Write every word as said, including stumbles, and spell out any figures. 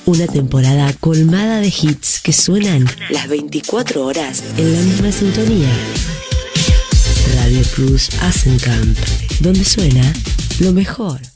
Una temporada colmada de hits que suenan las veinticuatro horas en la misma sintonía. Radio Cruz Asenkamp, donde suena lo mejor.